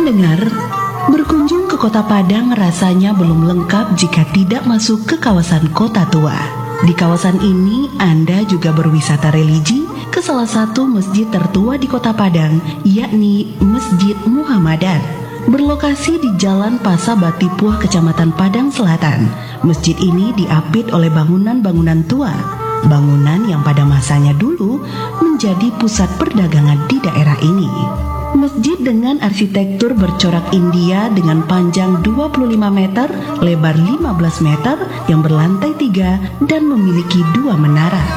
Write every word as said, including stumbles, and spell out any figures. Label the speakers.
Speaker 1: Pendengar, berkunjung ke Kota Padang rasanya belum lengkap jika tidak masuk ke kawasan Kota Tua. Di kawasan ini Anda juga berwisata religi ke salah satu masjid tertua di Kota Padang, yakni Masjid Muhammadan. Berlokasi di Jalan Pasabatipuh, Kecamatan Padang Selatan, masjid ini diapit oleh bangunan-bangunan tua. Bangunan yang pada masanya dulu menjadi pusat perdagangan di daerah ini. Masjid dengan arsitektur bercorak India dengan panjang dua puluh lima meter, lebar lima belas meter, yang berlantai tiga dan memiliki dua menara.